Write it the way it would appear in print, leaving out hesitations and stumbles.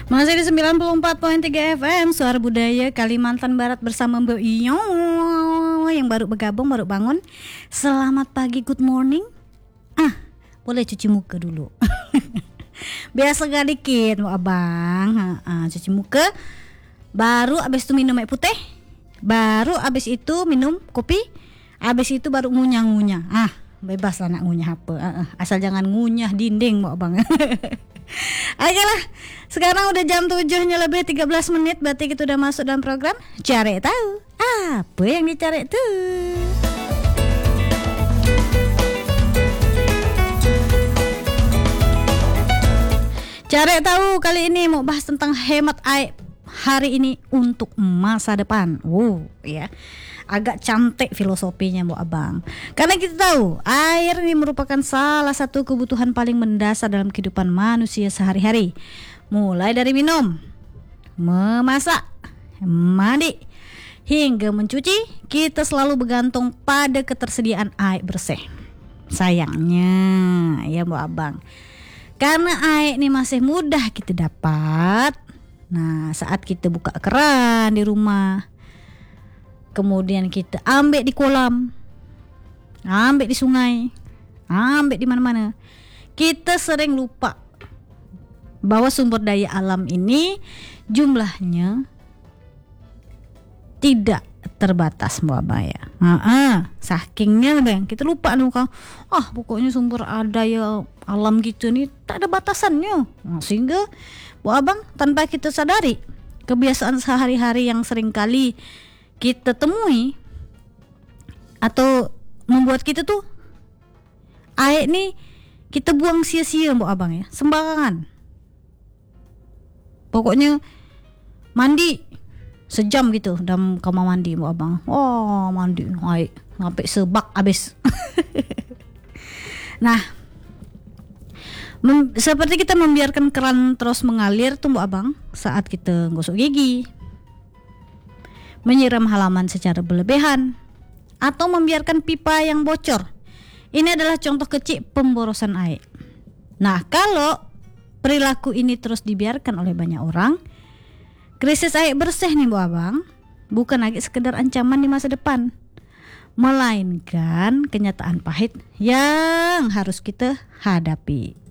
Masih di 94.3 FM Suara Budaya Kalimantan Barat bersama Mbak Iyo yang baru bergabung, baru bangun. Selamat pagi, good morning. Boleh cuci muka dulu. Biasa gak dikit, Mbak Abang. Cuci muka. Baru abis itu minum air putih. Baru abis itu minum kopi. Abis itu baru ngunyah-ngunyah. Bebas lah nak ngunyah apa. Asal jangan ngunyah dinding, Mbak Abang. Ayolah, sekarang udah jam 7-nya lebih 13 menit. Berarti kita udah masuk dalam program Cari Tahu. Apa yang dicari tuh? Cari Tahu kali ini mau bahas tentang hemat air hari ini untuk masa depan. Ya. Agak cantik filosofinya, Bu Abang. Karena kita tahu air ini merupakan salah satu kebutuhan paling mendasar dalam kehidupan manusia sehari-hari. Mulai dari minum, memasak, mandi, hingga mencuci, kita selalu bergantung pada ketersediaan air bersih. Sayangnya, ya Bu Abang, karena air ini masih mudah kita dapat. Nah, saat kita buka keran di rumah, kemudian kita ambil di kolam, ambil di sungai, ambil di mana-mana, kita sering lupa bahwa sumber daya alam ini jumlahnya tidak terbatas, Mbak Abaya. Sakingnya Bang, kita lupa nih kan. Pokoknya sumber daya alam gitu nih tak ada batasannya. Sehingga Bu Abang tanpa kita sadari, kebiasaan sehari-hari yang sering kali kita temui atau membuat kita tuh air nih kita buang sia-sia, Bu Abang, ya, sembarangan. Pokoknya mandi sejam gitu dalam kamar mandi, Bu Abang. Mandi air sampai sebak habis. Nah, seperti kita membiarkan keran terus mengalir tuh, Bu Abang, saat kita gosok gigi, menyiram halaman secara berlebihan, atau membiarkan pipa yang bocor. Ini adalah contoh kecil pemborosan air. Nah, kalau perilaku ini terus dibiarkan oleh banyak orang, krisis air bersih nih, Bu Abang, bukan lagi sekedar ancaman di masa depan, melainkan kenyataan pahit yang harus kita hadapi.